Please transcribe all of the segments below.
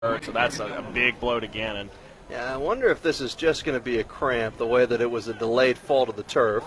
So that's a big blow to Gannon. Yeah, I wonder if this is just going to be a cramp, the way that it was a delayed fall to the turf.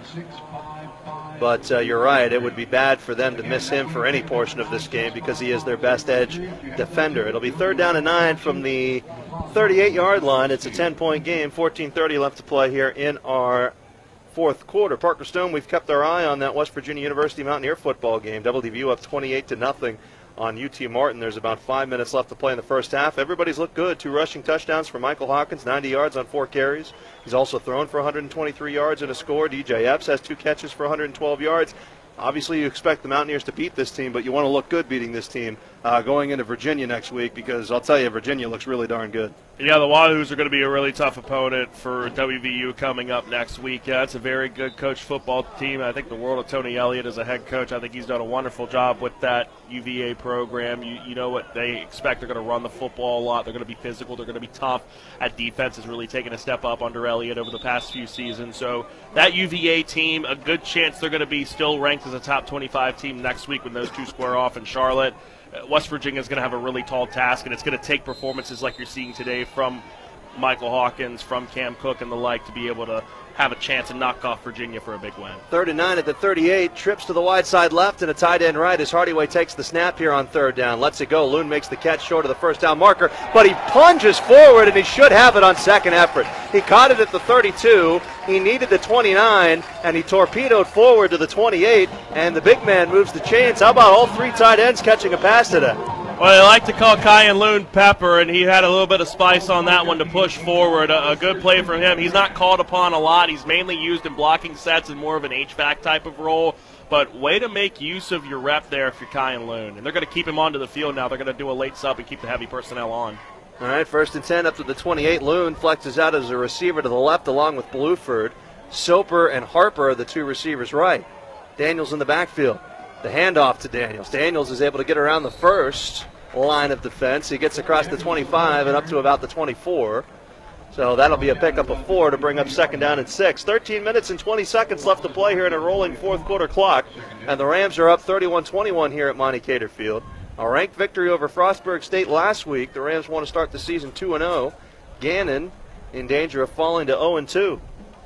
But you're right, it would be bad for them to miss him for any portion of this game because he is their best edge defender. It'll be 3rd down and 9 from the 38-yard line. It's a 10-point game, 14:30 left to play here in our fourth quarter. Parker Stone, we've kept our eye on that West Virginia University Mountaineer football game. WVU up 28-0 on UT Martin. There's about 5 minutes left to play in the first half. Everybody's looked good. 2 rushing touchdowns for Michael Hawkins, 90 yards on 4 carries. He's also thrown for 123 yards and a score. DJ Epps has 2 catches for 112 yards. Obviously, you expect the Mountaineers to beat this team, but you want to look good beating this team going into Virginia next week because I'll tell you, Virginia looks really darn good. Yeah, the Wahoos are going to be a really tough opponent for WVU coming up next week. It's a very good coached football team. I think the world of Tony Elliott as a head coach. I think he's done a wonderful job with that UVA program. You know what they expect. They're going to run the football a lot. They're going to be physical. They're going to be tough. At defense has really taken a step up under Elliott over the past few seasons. So that UVA team, a good chance they're going to be still ranked as a top 25 team next week when those two square off in Charlotte. West Virginia is going to have a really tall task, and it's going to take performances like you're seeing today from Michael Hawkins, from Cam Cook and the like to be able to have a chance to knock off Virginia for a big win. 3rd and 9 at the 38. Trips to the wide side left and a tight end right as Hardyway takes the snap here on 3rd down. Lets it go. Loon makes the catch short of the first down marker, but he plunges forward, and he should have it on second effort. He caught it at the 32. He needed the 29, and he torpedoed forward to the 28, and the big man moves the chains. How about all 3 tight ends catching a pass today? Well, they like to call Kyan Loon Pepper, and he had a little bit of spice on that one to push forward. A good play from him. He's not called upon a lot. He's mainly used in blocking sets and more of an HVAC type of role. But way to make use of your rep there if you're Kyan Loon. And they're going to keep him onto the field now. They're going to do a late sub and keep the heavy personnel on. All right, 1st and 10 up to the 28. Loon flexes out as a receiver to the left along with Bluford. Soper and Harper are the 2 receivers right. Daniels in the backfield. The handoff to Daniels. Daniels is able to get around the first line of defense. He gets across the 25 and up to about the 24. So that'll be a pickup of 4 to bring up 2nd down and 6. 13 minutes and 20 seconds left to play here in a rolling fourth quarter clock. And the Rams are up 31-21 here at Monte Cater Field. A ranked victory over Frostburg State last week. The Rams want to start the season 2-0. Gannon in danger of falling to 0-2.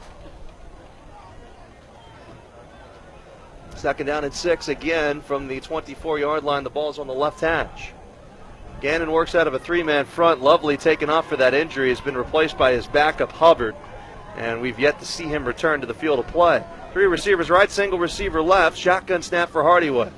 2nd down and 6 again from the 24-yard line. The ball's on the left hash. Gannon works out of a 3-man front. Lovely taken off for that injury. Has been replaced by his backup, Hubbard. And we've yet to see him return to the field of play. 3 receivers right, single receiver left. Shotgun snap for Hardyway.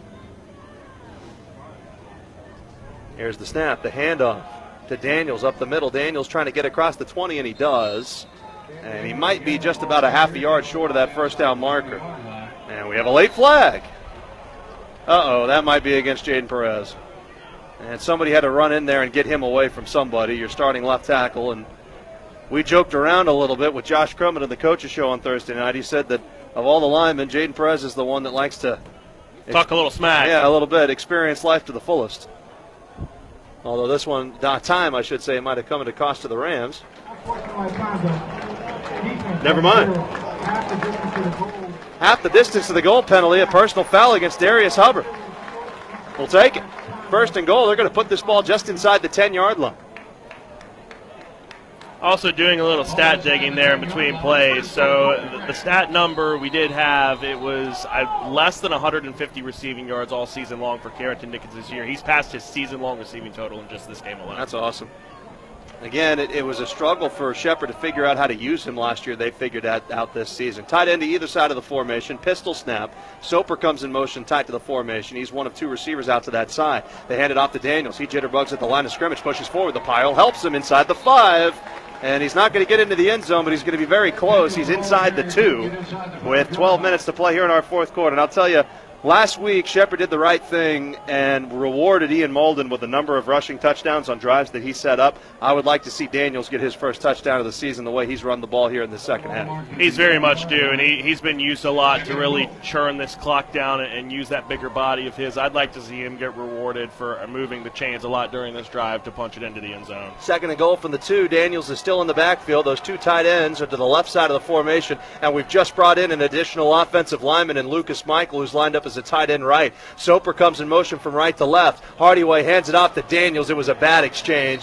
Here's the snap, the handoff to Daniels up the middle. Daniels trying to get across the 20, and he does. And he might be just about a half a yard short of that first down marker. And we have a late flag. That might be against Jaden Perez. And somebody had to run in there and get him away from somebody, your starting left tackle. And we joked around a little bit with Josh Crummett in the coaches show on Thursday night. He said that of all the linemen, Jaden Perez is the one that likes to talk a little smack. Yeah, a little bit. Experience life to the fullest. Although this one, time I should say, might have come at a cost to the Rams. Never mind. Half the distance to the goal penalty, a personal foul against Darius Hubbard. We'll take it. 1st and goal. They're going to put this ball just inside the 10-yard line. Also doing a little stat digging there in between plays. So the stat number we did have, it was less than 150 receiving yards all season long for Carrington Nickens this year. He's passed his season-long receiving total in just this game alone. That's awesome. Again, it was a struggle for Shepherd to figure out how to use him last year. They figured that out this season. Tight end to either side of the formation. Pistol snap. Soper comes in motion tight to the formation. He's one of 2 receivers out to that side. They hand it off to Daniels. He jitterbugs at the line of scrimmage, pushes forward. The pile helps him inside the 5. And he's not going to get into the end zone, but he's going to be very close. He's inside the 2 with 12 minutes to play here in our fourth quarter. And I'll tell you, last week, Shepherd did the right thing and rewarded Ian Molden with a number of rushing touchdowns on drives that he set up. I would like to see Daniels get his first touchdown of the season the way he's run the ball here in the second half. He's very much due, and he's been used a lot to really churn this clock down and use that bigger body of his. I'd like to see him get rewarded for moving the chains a lot during this drive to punch it into the end zone. 2nd and goal from the 2. Daniels is still in the backfield. Those 2 tight ends are to the left side of the formation, and we've just brought in an additional offensive lineman in Lucas Michael, who's lined up as as a tight end right. Soper comes in motion from right to left. Hardaway hands it off to Daniels. It was a bad exchange.